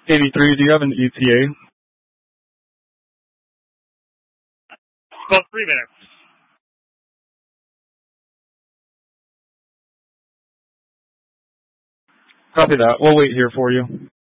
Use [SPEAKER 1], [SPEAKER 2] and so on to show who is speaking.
[SPEAKER 1] 83, do you have an ETA?
[SPEAKER 2] About 3 minutes.
[SPEAKER 1] Copy that. We'll wait here for you.